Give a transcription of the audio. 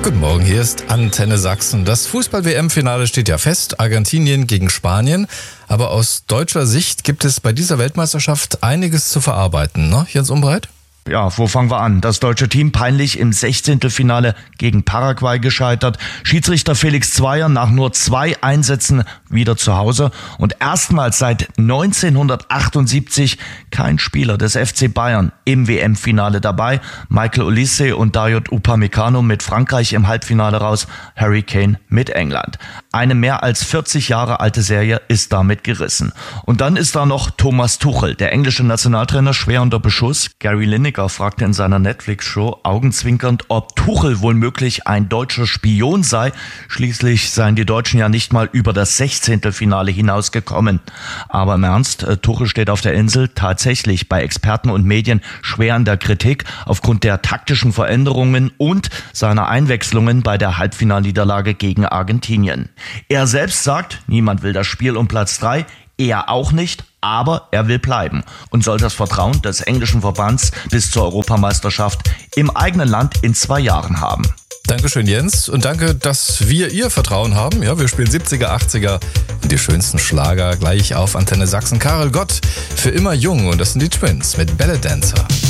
Guten Morgen, hier ist Antenne Sachsen. Das Fußball-WM-Finale steht ja fest, Argentinien gegen Spanien. Aber aus deutscher Sicht gibt es bei dieser Weltmeisterschaft einiges zu verarbeiten, ne, Jens Umbreit? Ja, wo fangen wir an? Das deutsche Team peinlich im 16. Finale gegen Paraguay gescheitert. Schiedsrichter Felix Zweier nach nur 2 Einsätzen wieder zu Hause. Und erstmals seit 1978 kein Spieler des FC Bayern im WM-Finale dabei. Michael Olise und Dayot Upamecano mit Frankreich im Halbfinale raus. Harry Kane mit England. Eine mehr als 40 Jahre alte Serie ist damit gerissen. Und dann ist da noch Thomas Tuchel, der englische Nationaltrainer, schwer unter Beschuss. Gary Lineker fragte in seiner Netflix-Show augenzwinkernd, ob Tuchel wohl möglich ein deutscher Spion sei. Schließlich seien die Deutschen ja nicht mal über das 16. Finale hinausgekommen. Aber im Ernst, Tuchel steht auf der Insel tatsächlich bei Experten und Medien schwer in der Kritik aufgrund der taktischen Veränderungen und seiner Einwechslungen bei der Halbfinalniederlage gegen Argentinien. Er selbst sagt, niemand will das Spiel um Platz 3, er auch nicht, aber er will bleiben und soll das Vertrauen des englischen Verbands bis zur Europameisterschaft im eigenen Land in 2 Jahren haben. Dankeschön, Jens. Und danke, dass wir Ihr Vertrauen haben. Ja, wir spielen 70er, 80er und die schönsten Schlager gleich auf Antenne Sachsen. Karel Gott, für immer jung. Und das sind die Twins mit Ballet Dancer.